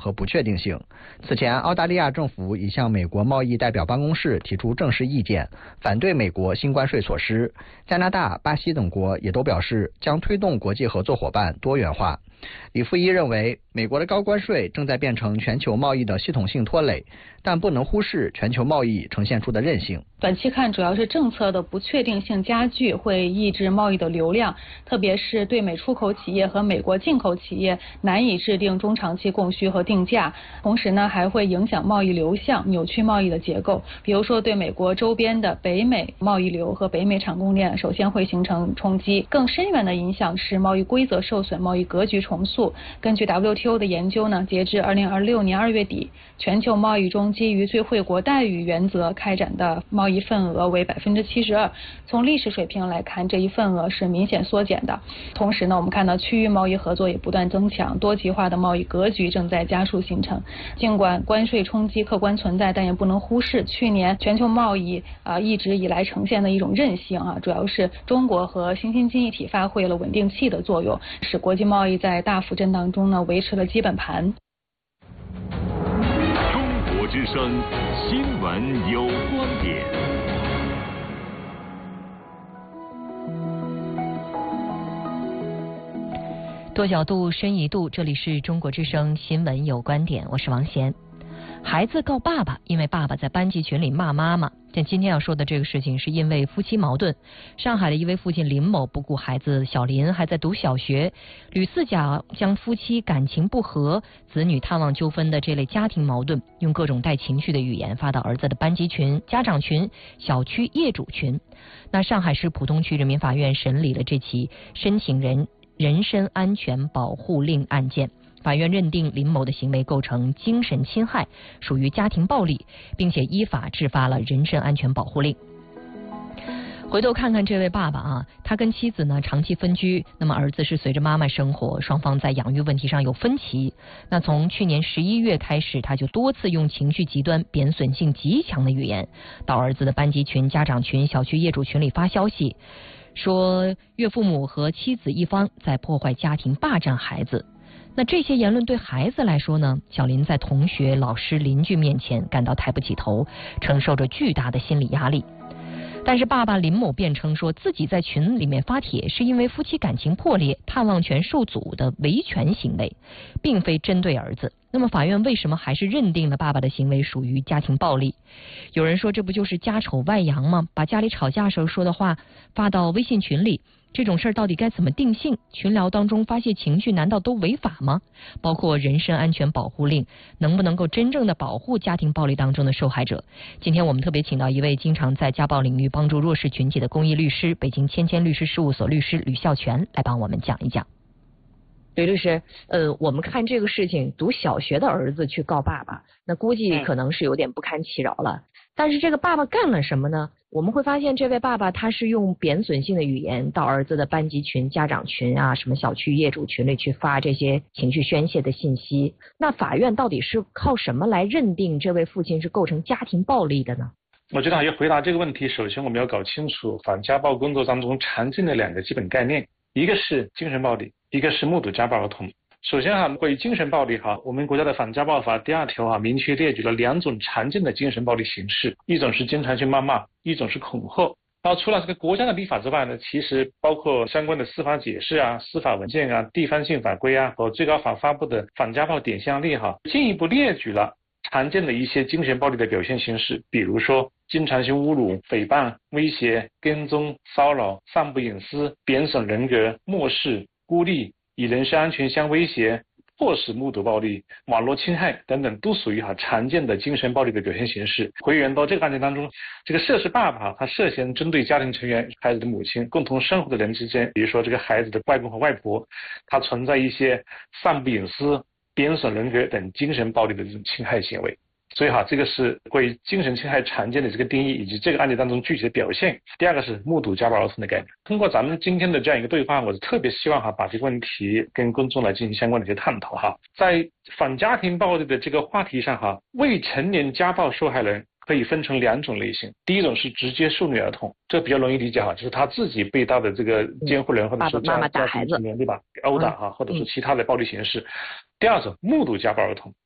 和不确定性。此前，澳大利亚政府已向美国贸易代表办公室提出正式意见，反对美国新关税措施。加拿大、巴西等国也都表示将推动国际合作伙伴多元化。李富一认为，美国的高关税正在变成全球贸易的系统性拖累，但不能忽视全球贸易呈现出的韧性。 短期看，主要是政策的不确定性加剧，会抑制贸易的流量，特别是对美出口企业和美国进口企业难以制定中长期供需和定价。同时呢，还会影响贸易流向，扭曲贸易的结构。比如说，对美国周边的北美贸易流和北美产供链，首先会形成冲击。更深远的影响是贸易规则受损，贸易格局重塑。根据 WTO 的研究呢，截至2026年2月底，全球贸易中基于最惠国待遇原则开展的贸易份额为72%。从历史水平来看，这一份额是明显缩减的。同时呢，我们看到区域贸易合作也不断增强，多极化的贸易格局正在加速形成。尽管关税冲击客观存在，但也不能忽视去年全球贸易一直以来呈现的一种韧性主要是中国和新兴经济体发挥了稳定器的作用，使国际贸易在大幅震荡中呢维持了基本盘。 中国之声新闻有观点。 多角度，深一度，这里是中国之声新闻有观点，我是王贤。孩子告爸爸，因为爸爸在班级群里骂妈妈。但今天要说的这个事情是因为夫妻矛盾。上海的一位父亲林某不顾孩子小林还在读小学，屡次将夫妻感情不和、子女探望纠纷的这类家庭矛盾，用各种带情绪的语言发到儿子的班级群、家长群、小区业主群。那上海市浦东区人民法院审理了这起申请人身安全保护令案件。法院认定林某的行为构成精神侵害，属于家庭暴力，并且依法制发了人身安全保护令。回头看看这位爸爸他跟妻子呢长期分居，那么儿子是随着妈妈生活，双方在养育问题上有分歧。那从去年11月开始，他就多次用情绪极端、贬损性极强的语言到儿子的班级群、家长群、小区业主群里发消息，说岳父母和妻子一方在破坏家庭、霸占孩子。那这些言论对孩子来说呢，小林在同学、老师、邻居面前感到抬不起头，承受着巨大的心理压力。但是爸爸林某辩称说，自己在群里面发帖是因为夫妻感情破裂、探望权受阻的维权行为，并非针对儿子。那么法院为什么还是认定了爸爸的行为属于家庭暴力？有人说，这不就是家丑外扬吗？把家里吵架时候说的话发到微信群里，这种事儿到底该怎么定性？群聊当中发泄情绪难道都违法吗？包括人身安全保护令能不能够真正的保护家庭暴力当中的受害者？今天我们特别请到一位经常在家暴领域帮助弱势群体的公益律师，北京千律师事务所律师吕孝全来帮我们讲一讲。吕律师，我们看这个事情，读小学的儿子去告爸爸，那估计可能是有点不堪其扰了。但是这个爸爸干了什么呢？我们会发现这位爸爸他是用贬损性的语言到儿子的班级群、家长群什么小区业主群里去发这些情绪宣泄的信息。那法院到底是靠什么来认定这位父亲是构成家庭暴力的呢？ 我觉得要回答这个问题，首先我们要搞清楚反家暴工作当中常见的两个基本概念，一个是精神暴力，一个是目睹家暴儿童。首先关于精神暴力我们国家的反家暴法第2条明确列举了2种常见的精神暴力形式，一种是经常去谩骂，一种是恐吓。然后除了这个国家的立法之外呢，其实包括相关的司法解释司法文件地方性法规和最高法发布的反家暴典型案例进一步列举了常见的一些精神暴力的表现形式，比如说经常性侮辱、诽谤、威胁、跟踪、骚扰、散布隐私、贬损人格、漠视、孤立、以人身安全相威胁、迫使目睹暴力、网络侵害等等，都属于常见的精神暴力的表现形式。回源到这个案件当中，这个涉事爸爸他涉嫌针对家庭成员、孩子的母亲、共同生活的人之间，比如说这个孩子的外公和外婆，他存在一些散布隐私、贬损人格等精神暴力的这种侵害行为。所以这个是关于精神侵害常见的这个定义以及这个案件当中具体的表现。第二个是目睹家暴儿童的概念。通过咱们今天的这样一个对话，我是特别希望把这个问题跟公众来进行相关的一些探讨在反家庭暴力的这个话题上未成年家暴受害人可以分成2种类型。第一种是直接受虐儿童，这比较容易理解就是他自己被他的这个监护人或者说妈妈打孩子， 对吧，殴打或者是其他的暴力形式。第二种目睹家暴儿童，